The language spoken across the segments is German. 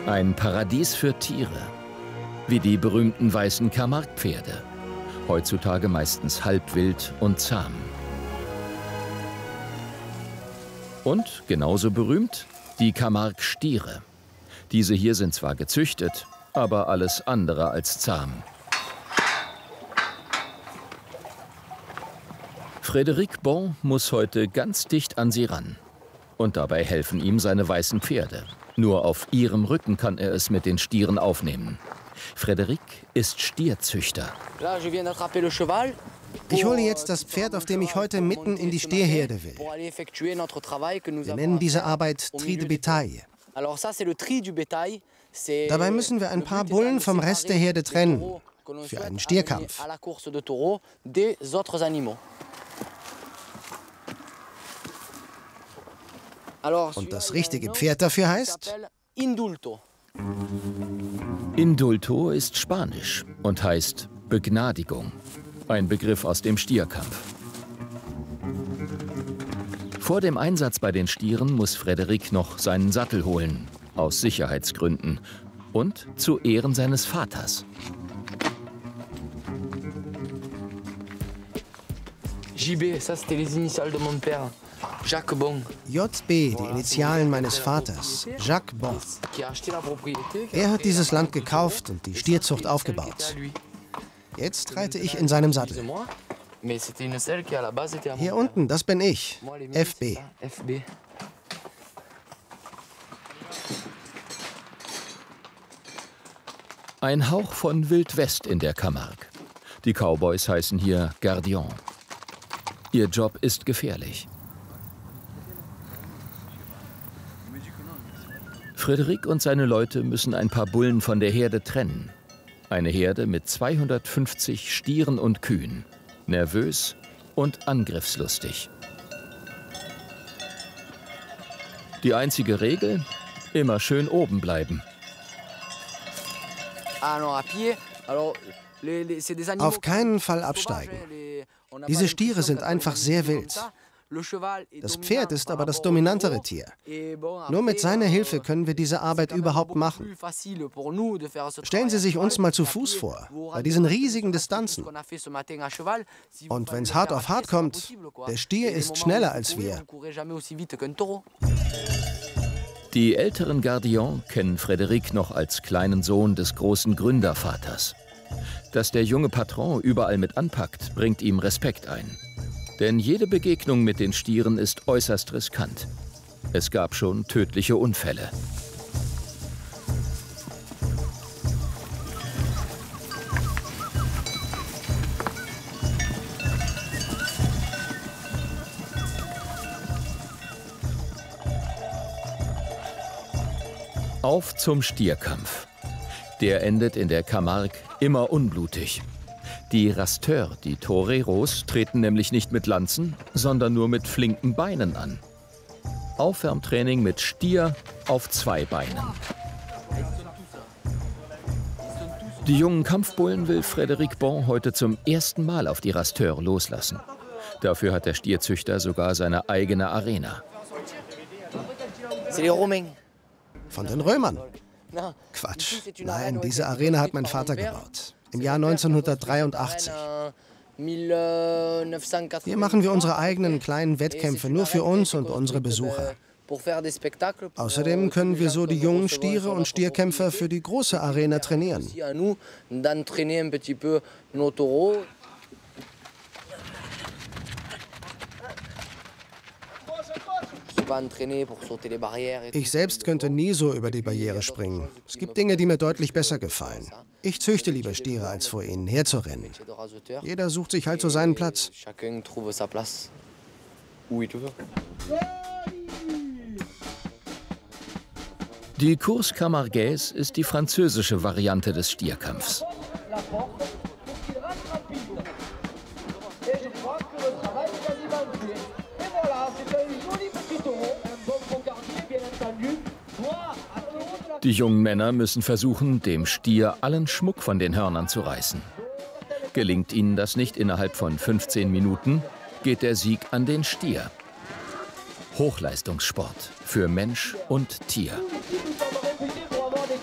Ein Paradies für Tiere, wie die berühmten weißen Camargue-Pferde, heutzutage meistens halbwild und zahm. Und genauso berühmt die Camargue-Stiere. Diese hier sind zwar gezüchtet, aber alles andere als zahm. Frédéric Bon muss heute ganz dicht an sie ran. Und dabei helfen ihm seine weißen Pferde. Nur auf ihrem Rücken kann er es mit den Stieren aufnehmen. Frédéric ist Stierzüchter. Ich hole jetzt das Pferd, auf dem ich heute mitten in die Stierherde will. Wir nennen diese Arbeit Tri de Bétail. Dabei müssen wir ein paar Bullen vom Rest der Herde trennen, für einen Stierkampf. Und das richtige Pferd dafür heißt? Indulto ist Spanisch und heißt Begnadigung. Ein Begriff aus dem Stierkampf. Vor dem Einsatz bei den Stieren muss Frédéric noch seinen Sattel holen, aus Sicherheitsgründen und zu Ehren seines Vaters. JB, ça c'était les initiales de mon père. Jacques Bon. JB, die Initialen meines Vaters, Jacques Bon. Er hat dieses Land gekauft und die Stierzucht aufgebaut. Jetzt reite ich in seinem Sattel. Hier unten, das bin ich, FB. Ein Hauch von Wild West in der Camargue. Die Cowboys heißen hier Gardien. Ihr Job ist gefährlich. Frédéric und seine Leute müssen ein paar Bullen von der Herde trennen. Eine Herde mit 250 Stieren und Kühen. Nervös und angriffslustig. Die einzige Regel? Immer schön oben bleiben. Auf keinen Fall absteigen. Diese Stiere sind einfach sehr wild. Das Pferd ist aber das dominantere Tier. Nur mit seiner Hilfe können wir diese Arbeit überhaupt machen. Stellen Sie sich uns mal zu Fuß vor, bei diesen riesigen Distanzen. Und wenn es hart auf hart kommt, der Stier ist schneller als wir. Die älteren Gardien kennen Frédéric noch als kleinen Sohn des großen Gründervaters. Dass der junge Patron überall mit anpackt, bringt ihm Respekt ein. Denn jede Begegnung mit den Stieren ist äußerst riskant. Es gab schon tödliche Unfälle. Auf zum Stierkampf. Der endet in der Camargue immer unblutig. Die Rasteurs, die Toreros, treten nämlich nicht mit Lanzen, sondern nur mit flinken Beinen an. Aufwärmtraining mit Stier auf 2 Beinen. Die jungen Kampfbullen will Frédéric Bon heute zum ersten Mal auf die Rasteurs loslassen. Dafür hat der Stierzüchter sogar seine eigene Arena. Von den Römern? Quatsch. Nein, diese Arena hat mein Vater gebaut. Im Jahr 1983. Hier machen wir unsere eigenen kleinen Wettkämpfe nur für uns und unsere Besucher. Außerdem können wir so die jungen Stiere und Stierkämpfer für die große Arena trainieren. Ich selbst könnte nie so über die Barriere springen. Es gibt Dinge, die mir deutlich besser gefallen. Ich züchte lieber Stiere, als vor ihnen herzurennen. Jeder sucht sich halt so seinen Platz. Die Course Camarguaise ist die französische Variante des Stierkampfs. Die jungen Männer müssen versuchen, dem Stier allen Schmuck von den Hörnern zu reißen. Gelingt ihnen das nicht innerhalb von 15 Minuten, geht der Sieg an den Stier. Hochleistungssport für Mensch und Tier.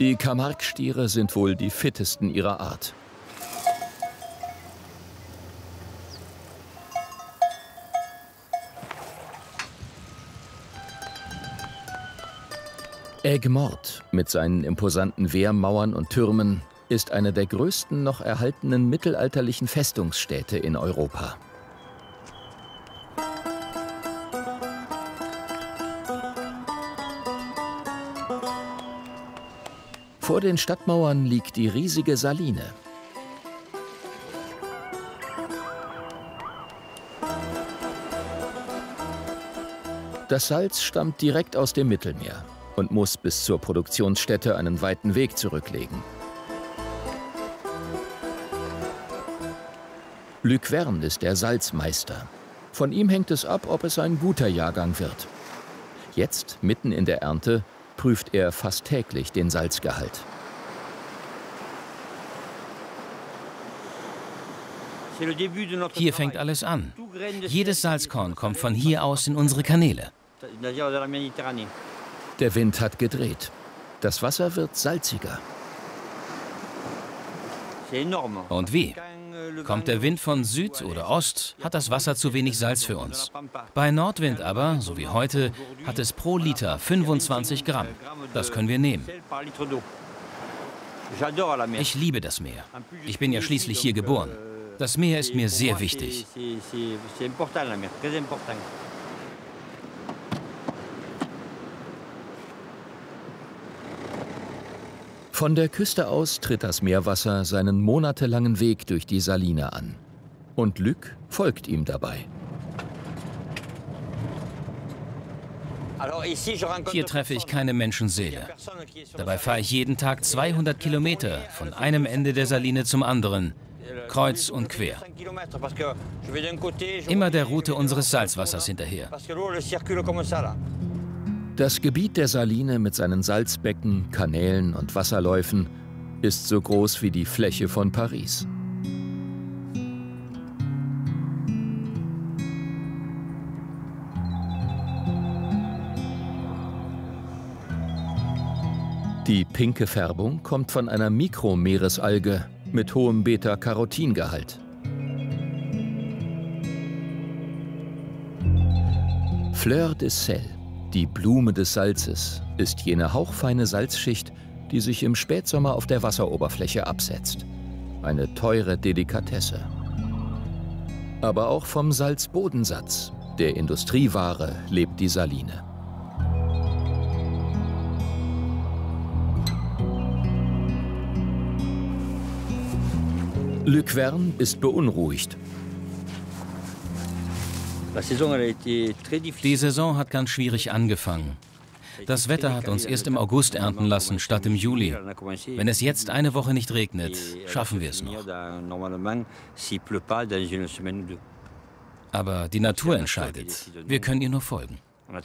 Die Camargue-Stiere sind wohl die fittesten ihrer Art. Aigues-Mortes mit seinen imposanten Wehrmauern und Türmen ist eine der größten noch erhaltenen mittelalterlichen Festungsstädte in Europa. Vor den Stadtmauern liegt die riesige Saline. Das Salz stammt direkt aus dem Mittelmeer und muss bis zur Produktionsstätte einen weiten Weg zurücklegen. Luc Verne ist der Salzmeister. Von ihm hängt es ab, ob es ein guter Jahrgang wird. Jetzt, mitten in der Ernte, prüft er fast täglich den Salzgehalt. Hier fängt alles an. Jedes Salzkorn kommt von hier aus in unsere Kanäle. Der Wind hat gedreht. Das Wasser wird salziger. Und wie? Kommt der Wind von Süd oder Ost, hat das Wasser zu wenig Salz für uns. Bei Nordwind aber, so wie heute, hat es pro Liter 25 Gramm. Das können wir nehmen. Ich liebe das Meer. Ich bin ja schließlich hier geboren. Das Meer ist mir sehr wichtig. Von der Küste aus tritt das Meerwasser seinen monatelangen Weg durch die Saline an. Und Luc folgt ihm dabei. Hier treffe ich keine Menschenseele. Dabei fahre ich jeden Tag 200 Kilometer von einem Ende der Saline zum anderen, kreuz und quer. Immer der Route unseres Salzwassers hinterher. Das Gebiet der Saline mit seinen Salzbecken, Kanälen und Wasserläufen ist so groß wie die Fläche von Paris. Die pinke Färbung kommt von einer Mikromeeresalge mit hohem Beta-Carotin-Gehalt. Fleur de Sel, die Blume des Salzes, ist jene hauchfeine Salzschicht, die sich im Spätsommer auf der Wasseroberfläche absetzt. Eine teure Delikatesse. Aber auch vom Salzbodensatz, der Industrieware, lebt die Saline. Luc Verne ist beunruhigt. Die Saison hat ganz schwierig angefangen. Das Wetter hat uns erst im August ernten lassen, statt im Juli. Wenn es jetzt eine Woche nicht regnet, schaffen wir es noch. Aber die Natur entscheidet. Wir können ihr nur folgen.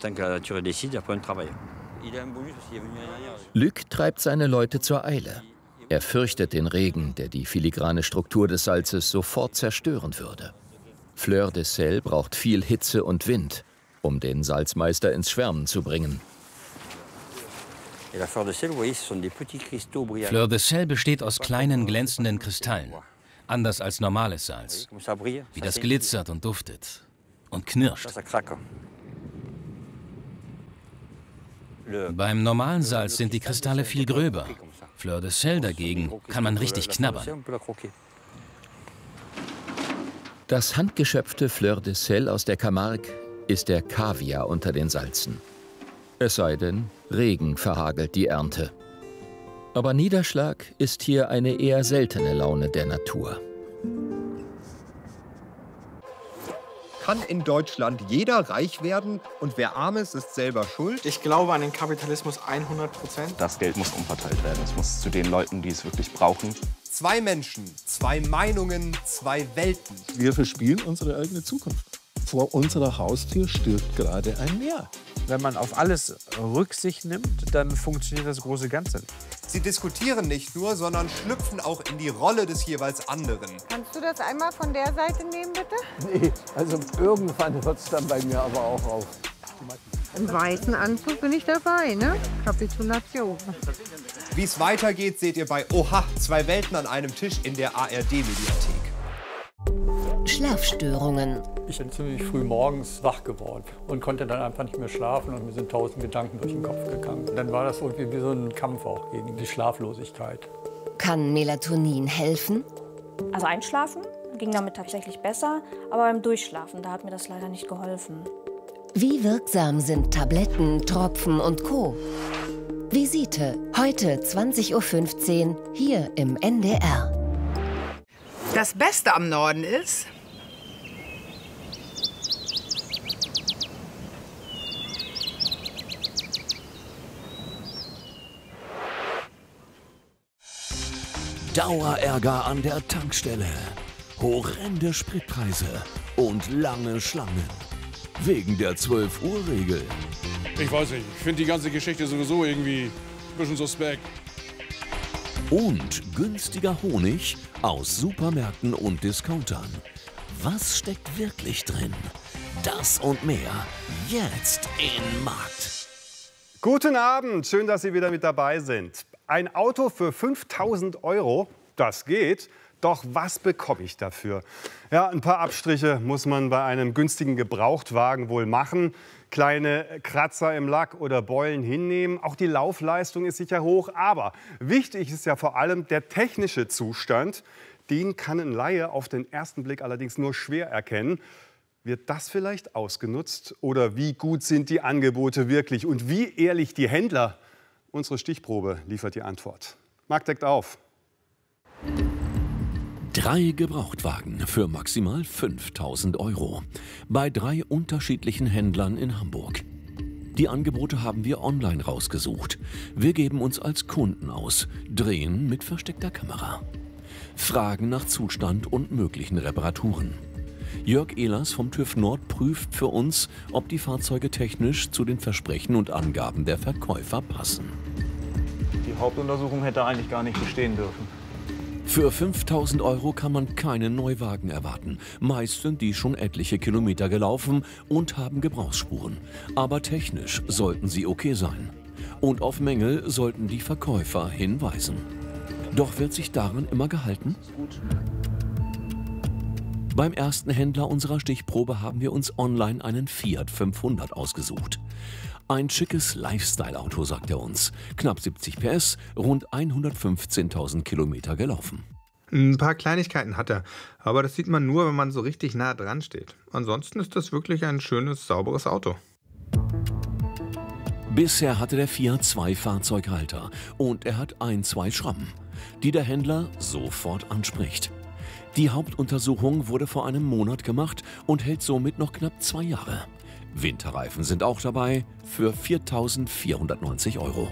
Luc treibt seine Leute zur Eile. Er fürchtet den Regen, der die filigrane Struktur des Salzes sofort zerstören würde. Fleur de Sel braucht viel Hitze und Wind, um den Salzmeister ins Schwärmen zu bringen. Fleur de Sel besteht aus kleinen glänzenden Kristallen, anders als normales Salz. Wie das glitzert und duftet und knirscht. Beim normalen Salz sind die Kristalle viel gröber. Fleur de Sel dagegen kann man richtig knabbern. Das handgeschöpfte Fleur de Sel aus der Camargue ist der Kaviar unter den Salzen. Es sei denn, Regen verhagelt die Ernte. Aber Niederschlag ist hier eine eher seltene Laune der Natur. Kann in Deutschland jeder reich werden und wer arm ist, ist selber schuld? Ich glaube an den Kapitalismus 100%. Das Geld muss umverteilt werden. Es muss zu den Leuten, die es wirklich brauchen. Zwei Menschen, zwei Meinungen, zwei Welten. Wir verspielen unsere eigene Zukunft. Vor unserer Haustür stirbt gerade ein Meer. Wenn man auf alles Rücksicht nimmt, dann funktioniert das große Ganze nicht. Sie diskutieren nicht nur, sondern schlüpfen auch in die Rolle des jeweils anderen. Kannst du das einmal von der Seite nehmen, bitte? Nee, also irgendwann hört es dann bei mir aber auch auf. Im weißen Anzug bin ich dabei, ne? Kapitulation. Wie es weitergeht, seht ihr bei Oha, 2 Welten an einem Tisch in der ARD-Mediathek. Schlafstörungen. Ich bin ziemlich früh morgens wach geworden und konnte dann einfach nicht mehr schlafen und mir sind 1000 Gedanken durch den Kopf gegangen. Dann war das irgendwie wie so ein Kampf auch gegen die Schlaflosigkeit. Kann Melatonin helfen? Also einschlafen ging damit tatsächlich besser, aber beim Durchschlafen, da hat mir das leider nicht geholfen. Wie wirksam sind Tropfen und Co.? Visite, heute 20:15 Uhr, hier im NDR. Das Beste am Norden ist, Dauerärger an der Tankstelle, horrende Spritpreise und lange Schlangen. Wegen der 12-Uhr-Regel. Ich weiß nicht, ich finde die ganze Geschichte sowieso irgendwie ein bisschen suspekt. Und günstiger Honig aus Supermärkten und Discountern. Was steckt wirklich drin? Das und mehr jetzt in Markt. Guten Abend, schön, dass Sie wieder mit dabei sind. Ein Auto für 5.000 €, das geht. Doch was bekomme ich dafür? Ja, ein paar Abstriche muss man bei einem günstigen Gebrauchtwagen wohl machen. Kleine Kratzer im Lack oder Beulen hinnehmen. Auch die Laufleistung ist sicher hoch. Aber wichtig ist ja vor allem der technische Zustand. Den kann ein Laie auf den ersten Blick allerdings nur schwer erkennen. Wird das vielleicht ausgenutzt? Oder wie gut sind die Angebote wirklich? Und wie ehrlich die Händler? Unsere Stichprobe liefert die Antwort. Markt deckt auf. 3 Gebrauchtwagen für maximal 5.000 € bei 3 unterschiedlichen Händlern in Hamburg. Die Angebote haben wir online rausgesucht. Wir geben uns als Kunden aus, drehen mit versteckter Kamera. Fragen nach Zustand und möglichen Reparaturen. Jörg Ehlers vom TÜV Nord prüft für uns, ob die Fahrzeuge technisch zu den Versprechen und Angaben der Verkäufer passen. Die Hauptuntersuchung hätte eigentlich gar nicht bestehen dürfen. Für 5.000 € kann man keinen Neuwagen erwarten. Meist sind die schon etliche Kilometer gelaufen und haben Gebrauchsspuren. Aber technisch sollten sie okay sein. Und auf Mängel sollten die Verkäufer hinweisen. Doch wird sich daran immer gehalten? Beim ersten Händler unserer Stichprobe haben wir uns online einen Fiat 500 ausgesucht. Ein schickes Lifestyle-Auto, sagt er uns. Knapp 70 PS, rund 115.000 Kilometer gelaufen. Ein paar Kleinigkeiten hat er, aber das sieht man nur, wenn man so richtig nah dran steht. Ansonsten ist das wirklich ein schönes, sauberes Auto. Bisher hatte der Fiat 2 Fahrzeughalter und er hat 2 Schrammen, die der Händler sofort anspricht. Die Hauptuntersuchung wurde vor einem Monat gemacht und hält somit noch knapp 2 Jahre. Winterreifen sind auch dabei für 4.490 €.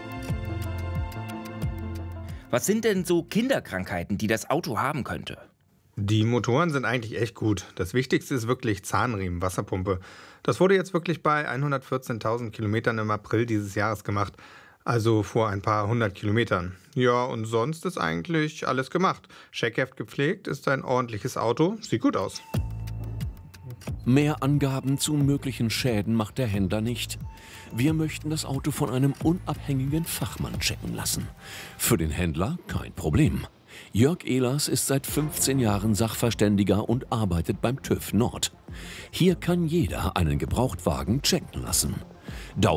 Was sind denn so Kinderkrankheiten, die das Auto haben könnte? Die Motoren sind eigentlich echt gut. Das Wichtigste ist wirklich Zahnriemen, Wasserpumpe. Das wurde jetzt wirklich bei 114.000 Kilometern im April dieses Jahres gemacht. Also vor ein paar 100 Kilometern. Ja, und sonst ist eigentlich alles gemacht. Scheckheft gepflegt, ist ein ordentliches Auto, sieht gut aus. Mehr Angaben zu möglichen Schäden macht der Händler nicht. Wir möchten das Auto von einem unabhängigen Fachmann checken lassen. Für den Händler kein Problem. Jörg Ehlers ist seit 15 Jahren Sachverständiger und arbeitet beim TÜV Nord. Hier kann jeder einen Gebrauchtwagen checken lassen.